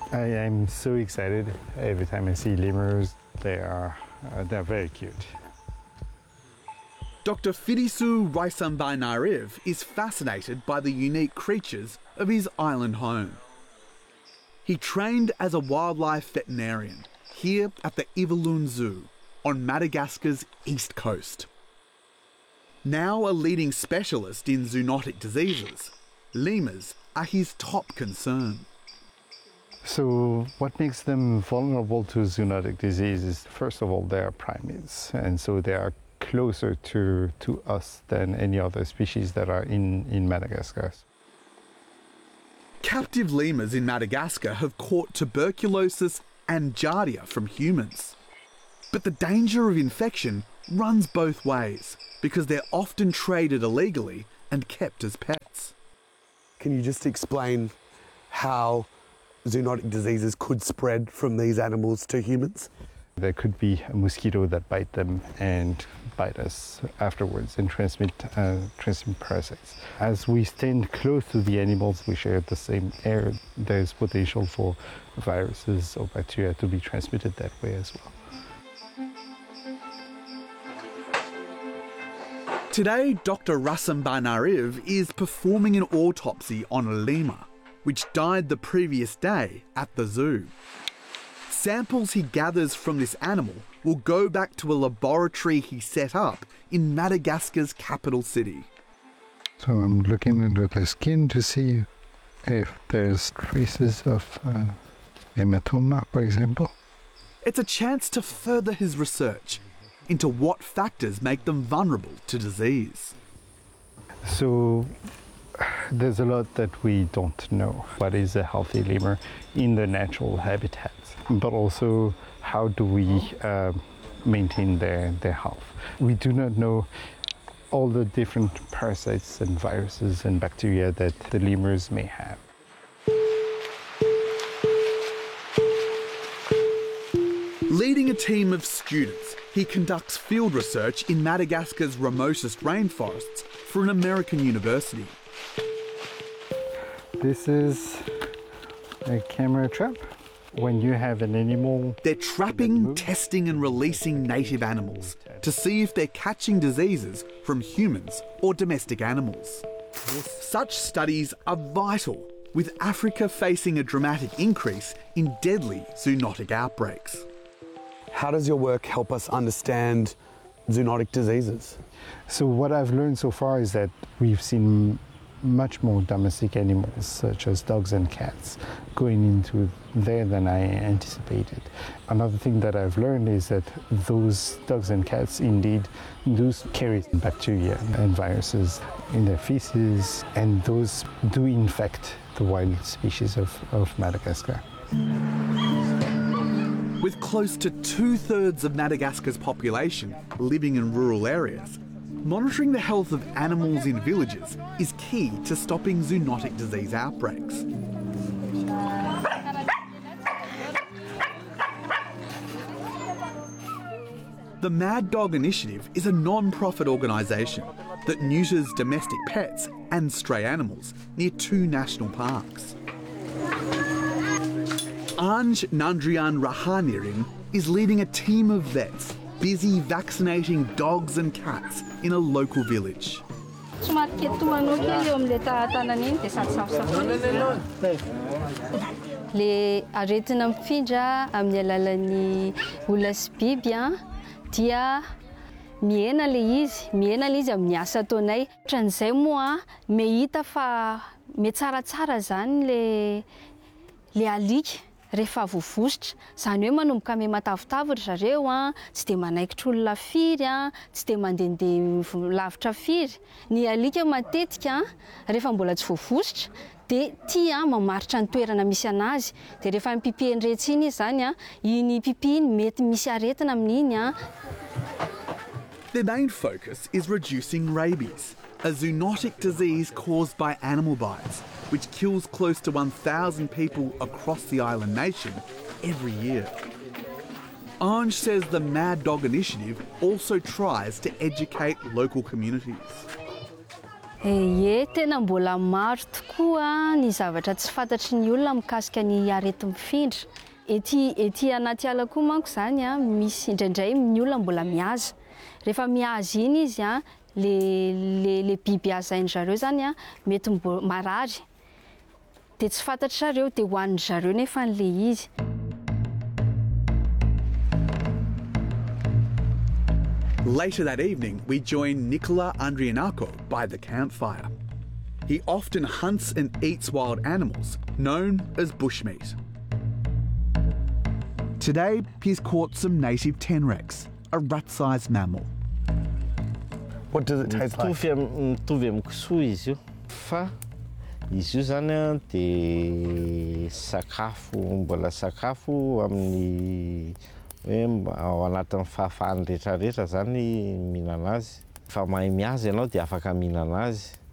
I am so excited every time I see lemurs. They're very cute. Dr. Fidisu Raisambainariv is fascinated by the unique creatures of his island home. He trained as a wildlife veterinarian here at the Ivalune Zoo on Madagascar's east coast. Now a leading specialist in zoonotic diseases, lemurs are his top concern. So what makes them vulnerable to zoonotic diseases? First of all, they are primates, and so they are closer to us than any other species that are in Madagascar. Captive lemurs in Madagascar have caught tuberculosis and giardia from humans. But the danger of infection runs both ways because they're often traded illegally and kept as pets. Can you just explain how zoonotic diseases could spread from these animals to humans? There could be a mosquito that bite them and bite us afterwards and transmit parasites. As we stand close to the animals, we share the same air. There's potential for viruses or bacteria to be transmitted that way as well. Today, Dr. Raisambainariv is performing an autopsy on a lemur, which died the previous day at the zoo. Samples he gathers from this animal will go back to a laboratory he set up in Madagascar's capital city. So I'm looking under the skin to see if there's traces of hematoma, for example. It's a chance to further his research into what factors make them vulnerable to disease. So there's a lot that we don't know. What is a healthy lemur in the natural habitats? But also, how do we maintain their health? We do not know all the different parasites and viruses and bacteria that the lemurs may have. Leading a team of students, he conducts field research in Madagascar's remotest rainforests for an American university. This is a camera trap. When you have an animal... They're trapping, testing and releasing native animals to see if they're catching diseases from humans or domestic animals. Such studies are vital, with Africa facing a dramatic increase in deadly zoonotic outbreaks. How does your work help us understand zoonotic diseases? So what I've learned so far is that we've seen much more domestic animals, such as dogs and cats, going into there than I anticipated. Another thing that I've learned is that those dogs and cats indeed do carry bacteria and viruses in their feces, and those do infect the wild species of Madagascar. With close to 2/3 of Madagascar's population living in rural areas, monitoring the health of animals in villages is key to stopping zoonotic disease outbreaks. The Mad Dog Initiative is a non-profit organisation that neuters domestic pets and stray animals near 2 national parks. Anj Nandrian Rahanirin is leading a team of vets busy vaccinating dogs and cats in a local village. Le aretina mifindra amin'ny alalan'ny olona sy biby dia miena le izy amin'ny asa ataonay. Hatran'izay moa mehita fa metsaratsara zany le alika rehefa vovosotra, zany hoe manomboka ame matavitavitra zareo tsy de manaikitra olona firy tsy de mandehandeha lavitra firy. Ny alika matetika rehefa mbola tsy vovosotra de tia mamaritra ny toerana misy anazy, de rehefa mipipihany retsy iny izy zany iny pipihiny mety misy aretina amin'iny. Their main focus is reducing rabies, a zoonotic disease caused by animal bites, which kills close to 1,000 people across the island nation every year. Anj says the Mad Dog Initiative also tries to educate local communities. Ie, tena mbola maro tokoa ny zavatra tsy fantatry ny olona mikasika ny arety mifindra. Ety anaty ala koa manko zany misy indraindray ny olona mbola mihaza. Rehefa mihaza iny izy le biby hazainy zareo zany mety marary. Dia tsy fantatry zareo dia hohanin zareo nefa le izy. Later that evening, we join Nicola Andrianako by the campfire. He often hunts and eats wild animals, known as bushmeat. Today, he's caught some native tenrecs, a rat-sized mammal. What does it taste like? Mitovy amin'ny kisoa izy io. Fa izy io zany dia sakafo, mbola sakafo amin'ny ao anatin'ny fahafahany rehetrarehetra zany mihinana azy. Fa mahay mihaza ianao dia afaka mihinana azy.